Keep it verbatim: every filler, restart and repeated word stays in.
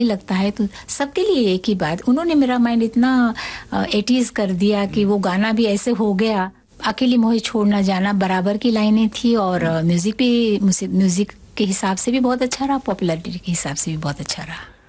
लगता है तो सबके लिए एक ही बात, उन्होंने मेरा माइंड इतना एटीज कर दिया कि वो गाना भी ऐसे हो गया। अकेली मोहे छोड़ ना जाना बराबर की लाइनें थी और म्यूजिक भी म्यूजिक के हिसाब से भी बहुत अच्छा रहा, पॉपुलैरिटी के हिसाब से भी बहुत अच्छा रहा।